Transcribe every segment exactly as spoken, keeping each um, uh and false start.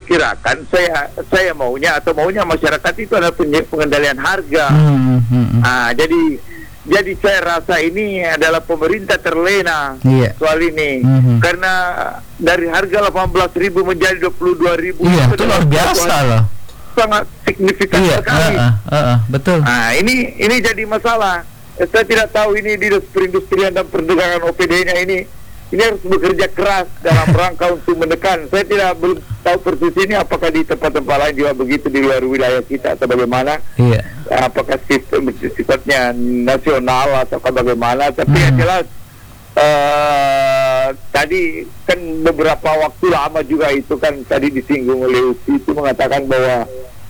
diperkirakan, saya saya maunya atau maunya masyarakat itu adalah pengendalian harga. Hmm, hmm, hmm. Nah, jadi jadi saya rasa ini adalah pemerintah terlena Iya. soal ini, Mhm. karena dari harga delapan belas ribu menjadi dua puluh dua ribu Iya, itu luar biasa loh. sangat signifikan Iya, sekali. uh, uh, uh, uh, betul. Nah, ini ini jadi masalah. Eh, Saya tidak tahu ini di perindustrian dan perdagangan O P D-nya ini ini harus bekerja keras dalam rangka untuk menekan. Saya tidak belum tahu persis ini apakah di tempat-tempat lain juga begitu di luar wilayah kita atau bagaimana. Iya. Apakah sistem sifatnya nasional atau bagaimana? Tapi Hmm. yang jelas uh, tadi kan beberapa waktu lama juga itu kan tadi disinggung oleh Uci itu mengatakan bahwa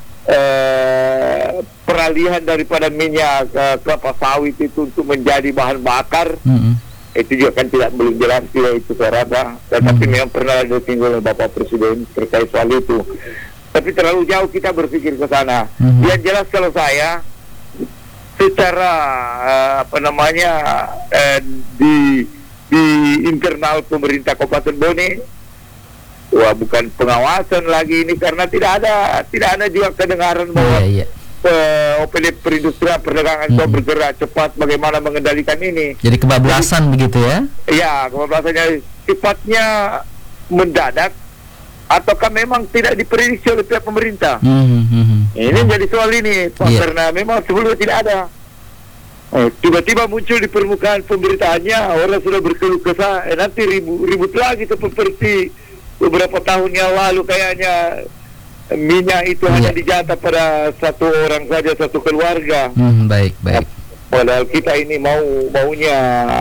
uh, peralihan daripada minyak uh, kelapa sawit itu untuk menjadi bahan bakar, Mm-mm. itu juga kan tidak belum jelas juga itu saya rasa. Tetapi Hmm. memang pernah disinggung oleh Bapak Presiden terkait soal itu. Tapi terlalu jauh kita berpikir ke sana. Hmm. Yang jelas kalau saya secara uh, apa namanya uh, di di internal pemerintah Kabupaten Bone, wah bukan pengawasan lagi ini karena tidak ada tidak ada juga kedengaran bahwa Iya, iya. uh, O P D perindustrian perdagangan itu Hmm. bergerak cepat bagaimana mengendalikan ini. Jadi kebablasan begitu ya? Ya, kebablasannya sifatnya mendadak ataukah memang tidak diprediksi oleh pihak pemerintah? Mhm, mhm. Ini jadi soal ini, Pak, Iya. karena memang sebelumnya tidak ada. Oh, tiba-tiba muncul di permukaan pemberitaannya, orang sudah berkeluh kesah, eh, nanti ribut, ribut lagi seperti beberapa tahun yang lalu kayaknya minyak itu Iya. hanya dijatah pada satu orang saja, satu keluarga. Mhm, baik, baik. Padahal kita ini mau maunya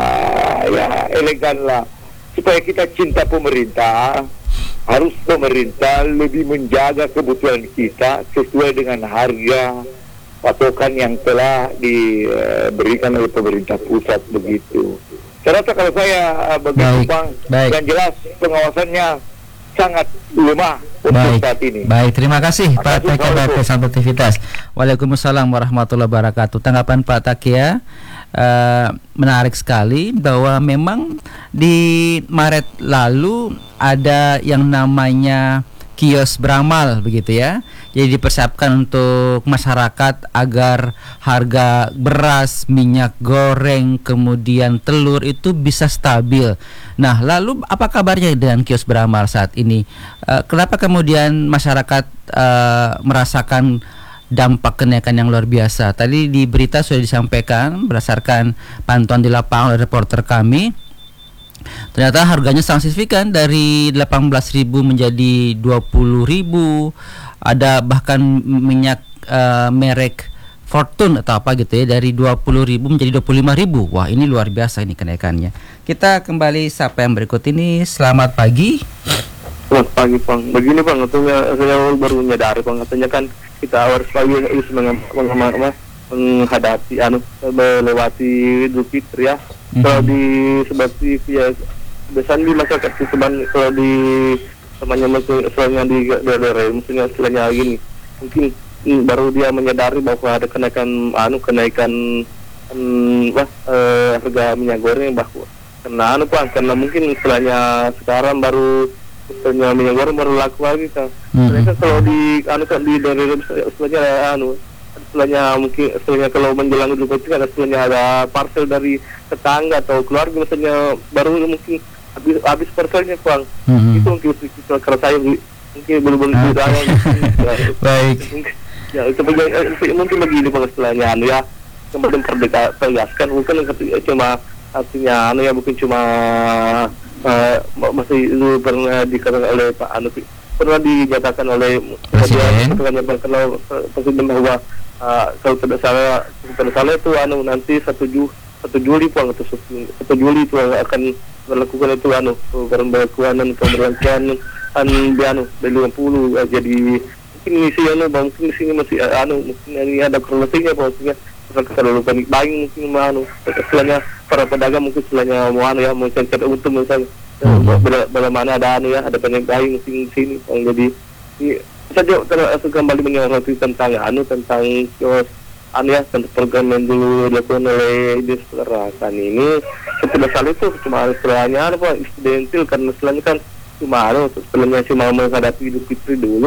ya elegan lah, supaya kita cinta pemerintah, harus pemerintah lebih menjaga kebutuhan kita sesuai dengan harga patokan yang telah diberikan oleh pemerintah pusat begitu. Saya rasa kalau saya uh, begitu Baik, Bang, baik. yang jelas pengawasannya sangat lemah untuk Baik, saat ini. baik. Terima kasih Pak Terima kasih, Takia Assalamualaikum. atas aktivitas. Waalaikumsalam warahmatullahi wabarakatuh. Tanggapan Pak Takia eh, menarik sekali bahwa memang di Maret lalu ada yang namanya kios beramal begitu ya. Jadi dipersiapkan untuk masyarakat agar harga beras, minyak goreng, kemudian telur itu bisa stabil. Nah, lalu apa kabarnya dengan kios beramal saat ini? Eh, kenapa kemudian masyarakat eh, merasakan dampak kenaikan yang luar biasa? Tadi di berita sudah disampaikan berdasarkan pantauan di lapangan oleh reporter kami. Ternyata harganya sangat signifikan dari delapan belas ribu menjadi dua puluh ribu. Ada bahkan minyak uh, merek Fortune atau apa gitu ya, dari dua puluh ribu menjadi dua puluh lima ribu. Wah, ini luar biasa ini kenaikannya. Kita kembali sapa yang berikut ini. Selamat pagi. Selamat pagi, Bang. Begini, Bang, katanya saya baru menyadari, Bang, katanya kan kita harus lagi harus meng- meng- meng- menghadapi anu melewati Idul Fitri ya. Mhm. Kalau di seperti ya biasanya di masyarakat itu seban kalau di namanya misalnya di daerah misalnya istilahnya gini, mungkin mm, baru dia menyadari bahwa ada kenaikan anu kenaikan mm, wah, eh, harga minyak goreng bahwa karena anu Bang, karena mungkin istilahnya sekarang baru istilahnya minyak goreng baru laku lagi kan. Mhm. Mereka kalau di anu kan di daerah istilahnya anu istilahnya mungkin istilahnya kalau menjelang Idul Fitri kan istilahnya ada parcel dari tetangga atau keluarga misalnya baru mungkin habis habis parcelnya Bang. Mhm. Itu mungkin kita kalau saya mungkin belum belum Oke. sudah ya, Baik. mungkin ya itu bagi- eh, mungkin begini Bang istilahnya anu ya kemudian perdeka tegaskan mungkin ketika cuma artinya anu ya mungkin cuma eh, masih itu pernah dikatakan oleh Pak Anu pernah dinyatakan oleh Presiden. kalau presiden bahwa uh, kalau tidak salah kalau tidak salah itu anu nanti satu Ju satu Juli Bang atau satu Juli itu akan melakukan itu anu pemberlakuan dan pemberlakuan an di anu dari lima puluh uh, jadi mungkin misi anu Bang mungkin di sini masih uh, anu mungkin ini ada korelasinya Bang maksudnya kalau panik buying mungkin mau anu istilahnya para pedagang mungkin istilahnya mau anu ya mau cari untung misalnya Mhm. bila mana ada anu ya ada banyak buying mungkin di sini Bang jadi i- saja terus kembali menyoroti tentang anu tentang kios anu ya tentang program yang dulu dilakukan oleh Dinas Peternakan ini setelah salah itu cuma istilahnya apa incidental karena istilahnya kan cuma anu istilahnya cuma menghadapi Idul Fitri dulu